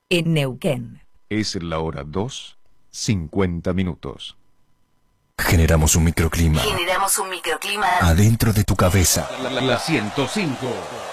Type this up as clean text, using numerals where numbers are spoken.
en Neuquén. Es la hora 2:50. Generamos un microclima Generamos un microclima adentro de tu cabeza. La 105.